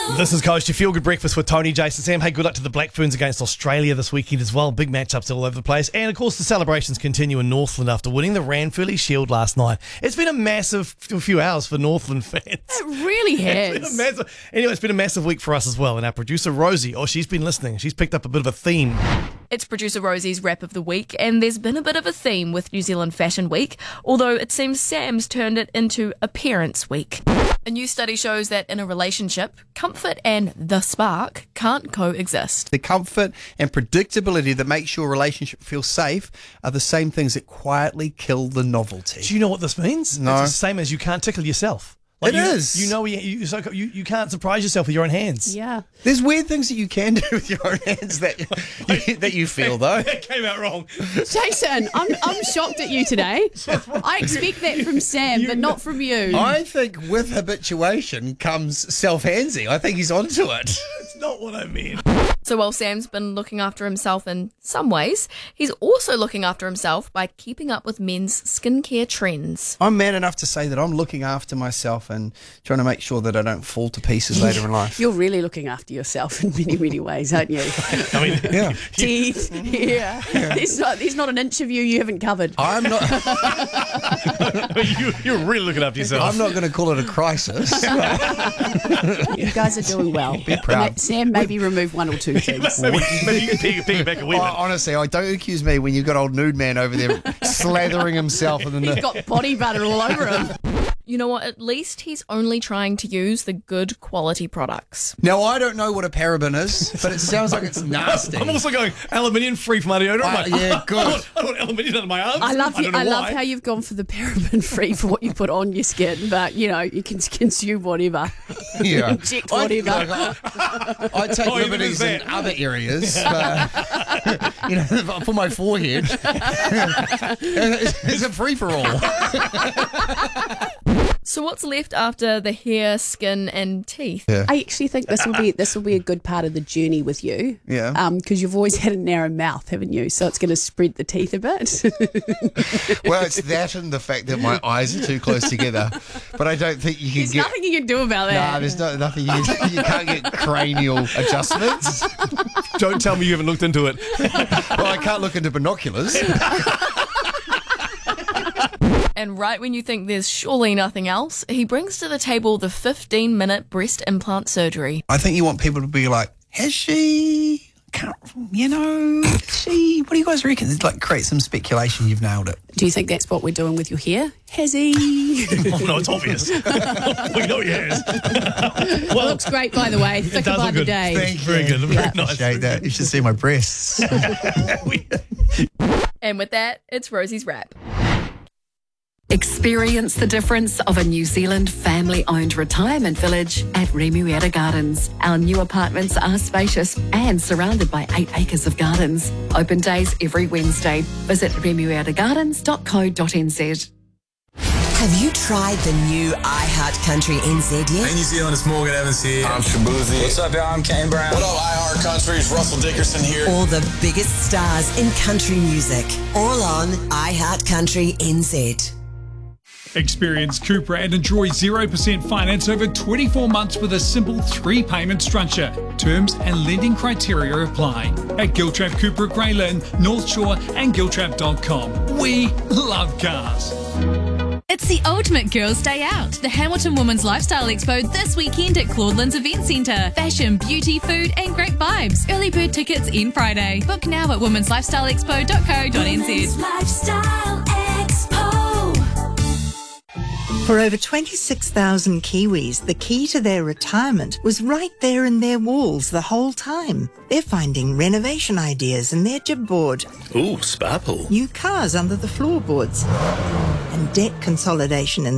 This is Coast, your feel-good breakfast with Tony, Jason, Sam. Hey, good luck to the Black Ferns against Australia this weekend as well. Big matchups all over the place. And, of course, the celebrations continue in Northland after winning the Ranfurly Shield last night. It's been a massive few hours for Northland fans. It really has. Anyway, it's been a massive week for us as well. And our producer, Rosie, she's been listening. She's picked up a bit of a theme. It's producer Rosie's wrap of the week, and there's been a bit of a theme with New Zealand Fashion Week, although it seems Sam's turned it into Appearance Week. A new study shows that in a relationship, comfort and the spark can't coexist. The comfort and predictability that makes your relationship feel safe are the same things that quietly kill the novelty. Do you know what this means? No. It's the same as you can't tickle yourself. It is. You know, you can't surprise yourself with your own hands. Yeah. There's weird things that you can do with your own hands that you feel, though. That came out wrong. Jason, I'm shocked at you today. I expect that from Sam, but not from you. I think with habituation comes self-handsing. I think he's onto it. That's not what I mean. So while Sam's been looking after himself in some ways, he's also looking after himself by keeping up with men's skincare trends. I'm man enough to say that I'm looking after myself and trying to make sure that I don't fall to pieces later in life. You're really looking after yourself in many, many ways, aren't you? I mean, Yeah. Teeth, yeah. There's not an inch of you haven't covered. I'm not. you're really looking after yourself. I'm not going to call it a crisis. You guys are doing well. Be proud. Sam, maybe remove one or two things. Maybe you can pick it back a wee bit. Honestly, don't accuse me when you've got old nude man over there slathering himself in the. He's got body butter all over him. You know what? At least he's only trying to use the good quality products. Now, I don't know what a paraben is, but it sounds like it's nasty. I'm also going aluminium free for my deodorant. Yeah, good. I want aluminium under my arms. I love why. how you've gone for the paraben free for what you put on your skin, but you can consume whatever. Yeah. Inject whatever. I take Oh, even liberties in that. other areas, but for my forehead, it's a free-for-all. So what's left after the hair, skin and teeth? Yeah. I actually think this will be a good part of the journey with you. Yeah. Because you've always had a narrow mouth, haven't you? So it's going to spread the teeth a bit. Well, it's that and the fact that my eyes are too close together. But I don't think you can There's get. nothing you can do about that. Nah, there's nothing. You can't get cranial adjustments. Don't tell me you haven't looked into it. Well, I can't look into binoculars. And right when you think there's surely nothing else, he brings to the table the 15-minute breast implant surgery. I think you want people to be like, has she? What do you guys reckon? It's like create some speculation. You've nailed it. Do you think that's what we're doing with your hair? Has he? Oh, no, it's obvious. We know he has. Well, Looks great, by the way. Thicker does by look the good. day. Thank very you. good. Very nice. Appreciate that. You should see my breasts. And with that, it's Rosie's wrap. Experience the difference of a New Zealand family-owned retirement village at Remuera Gardens. Our new apartments are spacious and surrounded by 8 acres of gardens. Open days every Wednesday. Visit remueragardens.co.nz. Have you tried the new iHeart Country NZ yet? Hey New Zealand, it's Morgan Evans here. I'm Shabuzi. What's up, y'all? I'm Kane Brown. What up, iHeart Country? It's Russell Dickerson here. All the biggest stars in country music, all on iHeart Country NZ. Experience Cupra and enjoy 0% finance over 24 months with a simple 3-payment structure. Terms and lending criteria apply. At Giltrap Cupra Greylin, North Shore and Giltrap.com. We love cars. It's the ultimate girls' day out. The Hamilton Women's Lifestyle Expo this weekend at Claudelands Event Centre. Fashion, beauty, food and great vibes. Early bird tickets in Friday. Book now at womenslifestyleexpo.co.nz. Lifestyle Expo. For over 26,000 Kiwis, the key to their retirement was right there in their walls the whole time. They're finding renovation ideas in their jib board. Ooh, spa pool. New cars under the floorboards. And debt consolidation in